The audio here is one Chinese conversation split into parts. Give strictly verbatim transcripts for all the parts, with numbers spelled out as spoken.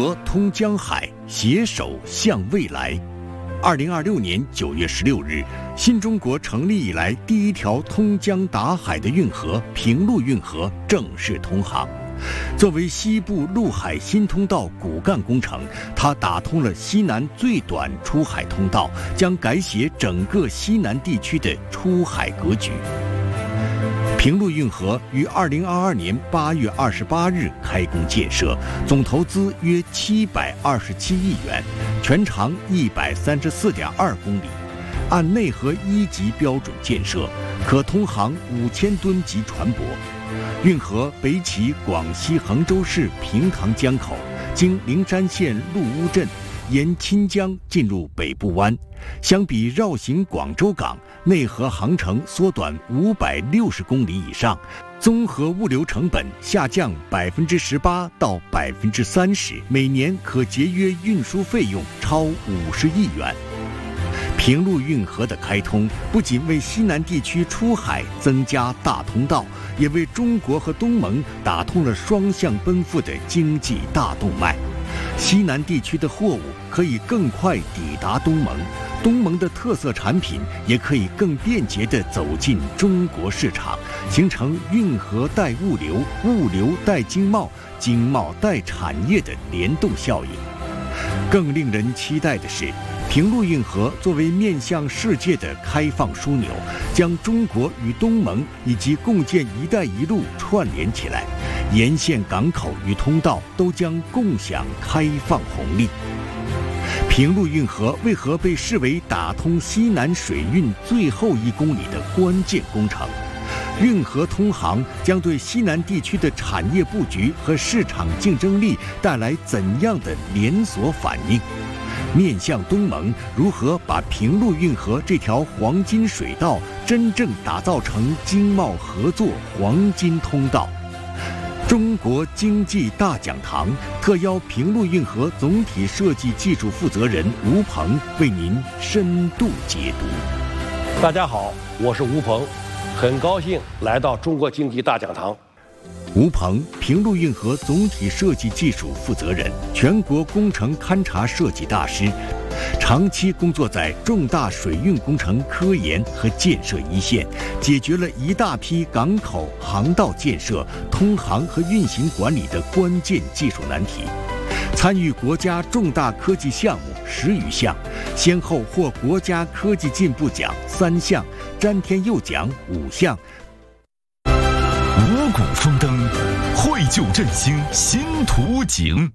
河通江海，携手向未来。二零二六年九月十六日，新中国成立以来第一条通江达海的运河平陆运河正式通航。作为西部陆海新通道骨干工程，它打通了西南最短出海通道，将改写整个西南地区的出海格局。平陆运河于二零二二年八月二十八日开工建设，总投资约七百二十七亿元，全长一百三十四点二公里，按内河一级标准建设，可通航五千吨级船舶。运河北起广西衡州市平塘江口，经灵山县鹿屋镇，沿钦江进入北部湾。相比绕行广州港，内河航程缩短五百六十公里以上，综合物流成本下降百分之十八到百分之三十，每年可节约运输费用超五十亿元。平陆运河的开通，不仅为西南地区出海增加大通道，也为中国和东盟打通了双向奔赴的经济大动脉。西南地区的货物可以更快抵达东盟，东盟的特色产品也可以更便捷地走进中国市场，形成运河带物流、物流带经贸、经贸带产业的联动效应。更令人期待的是，平陆运河作为面向世界的开放枢纽，将中国与东盟以及共建“一带一路”串联起来，沿线港口与通道都将共享开放红利。平陆运河为何被视为打通西南水运最后一公里的关键工程？运河通航将对西南地区的产业布局和市场竞争力带来怎样的连锁反应？面向东盟，如何把平陆运河这条黄金水道真正打造成经贸合作黄金通道？中国经济大讲堂特邀平陆运河总体设计技术负责人吴鹏为您深度解读。 大家好，我是吴鹏，很高兴来到中国经济大讲堂。 吴鹏，平陆运河总体设计技术负责人，全国工程勘察设计大师，长期工作在重大水运工程科研和建设一线，解决了一大批港口、航道建设、通航和运行管理的关键技术难题。参与国家重大科技项目十余项，先后获国家科技进步奖三项、詹天佑奖五项。 五谷丰登，绘就振兴新图景。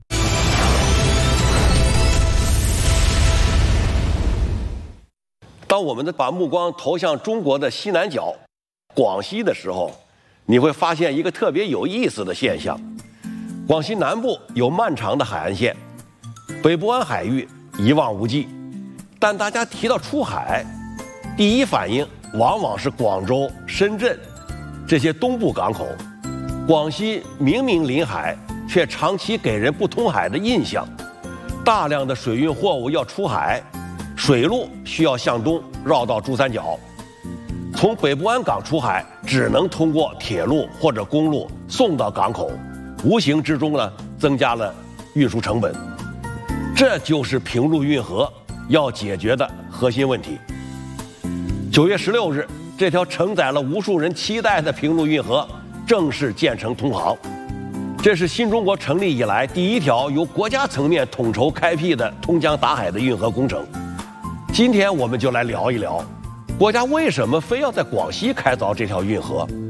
当我们的把目光投向中国的西南角广西的时候，你会发现一个特别有意思的现象。广西南部有漫长的海岸线，北部湾海域一望无际，但大家提到出海，第一反应往往是广州、深圳这些东部港口。广西明明临海，却长期给人不通海的印象。大量的水运货物要出海，水路需要向东绕到珠三角，从北部湾港出海只能通过铁路或者公路送到港口，无形之中呢增加了运输成本。这就是平陆运河要解决的核心问题。九月十六日，这条承载了无数人期待的平陆运河正式建成通航，这是新中国成立以来第一条由国家层面统筹开辟的通江达海的运河工程。今天我们就来聊一聊，国家为什么非要在广西开凿这条运河？